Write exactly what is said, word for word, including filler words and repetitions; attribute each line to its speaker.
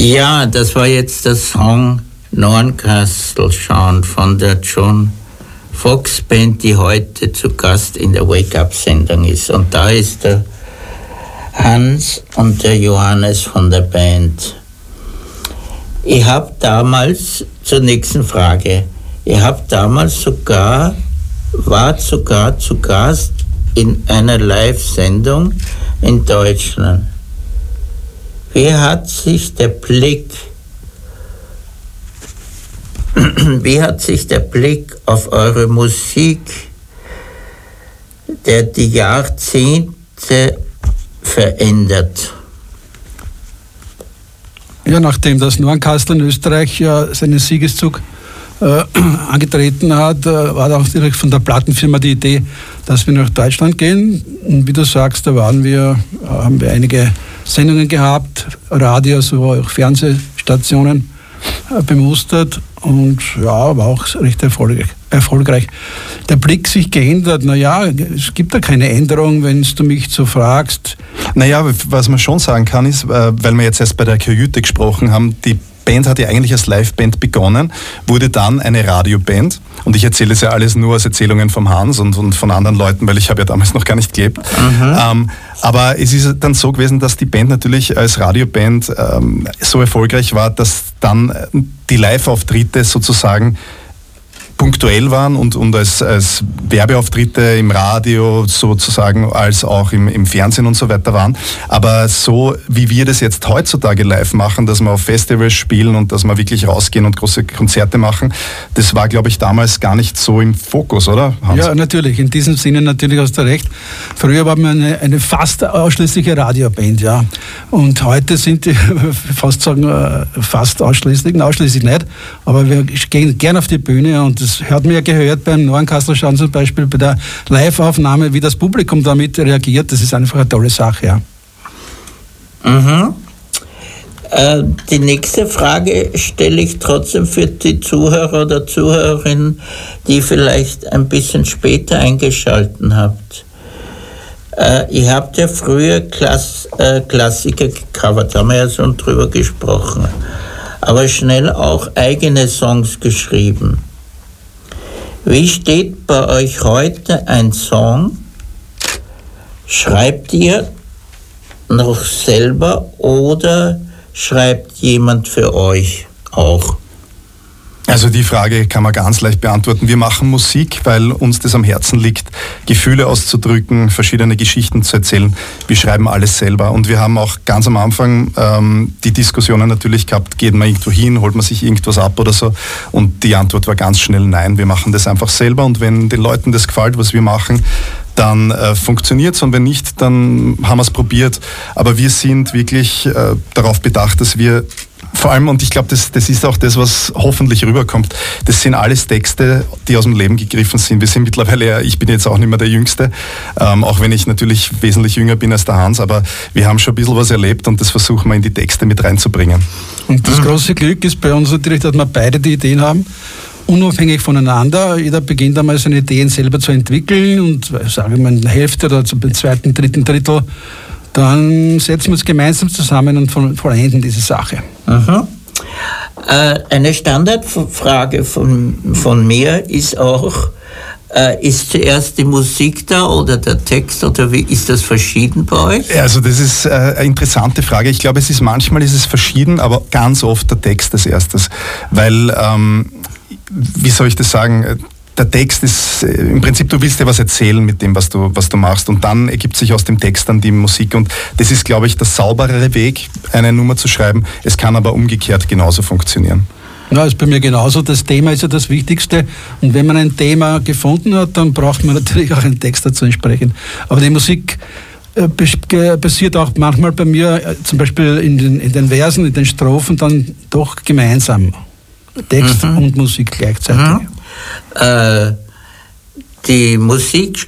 Speaker 1: Ja, das war jetzt der Song Norncastle Schauen von der John Fox Band, die heute zu Gast in der Wake-Up-Sendung ist. Und da ist der Hans und der Johannes von der Band. Ich habe damals, zur nächsten Frage, ich habe damals sogar, war sogar zu Gast in einer Live-Sendung in Deutschland. Wie hat sich der Blick, wie hat sich der Blick auf eure Musik, der die Jahrzehnte verändert?
Speaker 2: Ja, nachdem das Norncastle in Österreich ja seinen Siegeszug äh, angetreten hat, äh, war auch direkt von der Plattenfirma die Idee, dass wir nach Deutschland gehen. Und wie du sagst, da waren wir, äh, haben wir einige Sendungen gehabt, Radio, so auch Fernsehstationen äh, bemustert und ja, war auch recht erfolgreich. erfolgreich. Der Blick sich geändert, naja, es gibt da keine Änderung, wenn du mich so fragst.
Speaker 3: Naja, was man schon sagen kann, ist, weil wir jetzt erst bei der Kajüte gesprochen haben, die Band hat ja eigentlich als Liveband begonnen, wurde dann eine Radioband und ich erzähle es ja alles nur aus Erzählungen vom Hans und, und von anderen Leuten, weil ich habe ja damals noch gar nicht gelebt. Mhm. Ähm, aber es ist dann so gewesen, dass die Band natürlich als Radioband ähm, so erfolgreich war, dass dann die Live-Auftritte sozusagen punktuell waren und, und als, als Werbeauftritte im Radio sozusagen als auch im, im Fernsehen und so weiter waren. Aber so wie wir das jetzt heutzutage live machen, dass wir auf Festivals spielen und dass wir wirklich rausgehen und große Konzerte machen, das war, glaube ich, damals gar nicht so im Fokus, oder, Hans?
Speaker 2: Ja, natürlich. In diesem Sinne natürlich hast du recht. Früher war man eine, eine fast ausschließliche Radioband, ja. Und heute sind die fast sagen, fast ausschließlich, ausschließlich nicht, aber wir gehen gern auf die Bühne und das hat man ja gehört beim Norncastle Schauen zum Beispiel, bei der Live-Aufnahme, wie das Publikum damit reagiert. Das ist einfach eine tolle Sache, ja.
Speaker 1: Mhm. Äh, die nächste Frage stelle ich trotzdem für die Zuhörer oder Zuhörerinnen, die vielleicht ein bisschen später eingeschalten habt. Äh, ihr habt ja früher Klass, äh, Klassiker gecovert, haben wir ja schon drüber gesprochen, aber schnell auch eigene Songs geschrieben. Wie steht bei euch heute ein Song? Schreibt ihr noch selber oder schreibt jemand für euch auch?
Speaker 3: Also die Frage kann man ganz leicht beantworten. Wir machen Musik, weil uns das am Herzen liegt, Gefühle auszudrücken, verschiedene Geschichten zu erzählen. Wir schreiben alles selber und wir haben auch ganz am Anfang ähm, die Diskussionen natürlich gehabt, geht man irgendwo hin, holt man sich irgendwas ab oder so, und die Antwort war ganz schnell nein, wir machen das einfach selber und wenn den Leuten das gefällt, was wir machen, dann äh, funktioniert es und wenn nicht, dann haben wir es probiert. Aber wir sind wirklich äh, darauf bedacht, dass wir vor allem, und ich glaube, das, das ist auch das, was hoffentlich rüberkommt, das sind alles Texte, die aus dem Leben gegriffen sind. Wir sind mittlerweile, ich bin jetzt auch nicht mehr der Jüngste, ähm, auch wenn ich natürlich wesentlich jünger bin als der Hans, aber wir haben schon ein bisschen was erlebt und das versuchen wir in die Texte mit reinzubringen.
Speaker 2: Und das große Glück ist bei uns natürlich, dass wir beide die Ideen haben, unabhängig voneinander. Jeder beginnt einmal seine Ideen selber zu entwickeln und sagen wir in der Hälfte oder zum zweiten, dritten Drittel, dann setzen wir uns gemeinsam zusammen und vollenden diese Sache.
Speaker 1: Mhm. Äh, eine Standardfrage von, von mir ist auch, äh, ist zuerst die Musik da oder der Text oder wie ist das verschieden bei euch?
Speaker 3: Also das ist äh, eine interessante Frage. Ich glaube, es ist manchmal ist es verschieden, aber ganz oft der Text als erstes. Weil, ähm, wie soll ich das sagen, der Text ist, im Prinzip, du willst dir was erzählen mit dem, was du, was du machst und dann ergibt sich aus dem Text dann die Musik und das ist, glaube ich, der sauberere Weg, eine Nummer zu schreiben. Es kann aber umgekehrt genauso funktionieren.
Speaker 2: Ja, ist bei mir genauso. Das Thema ist ja das Wichtigste und wenn man ein Thema gefunden hat, dann braucht man natürlich auch einen Text dazu entsprechend. Aber die Musik äh, passiert auch manchmal bei mir, äh, zum Beispiel in den, in den Versen, in den Strophen, dann doch gemeinsam. Text mhm. und Musik gleichzeitig.
Speaker 1: Mhm. Äh, die Musik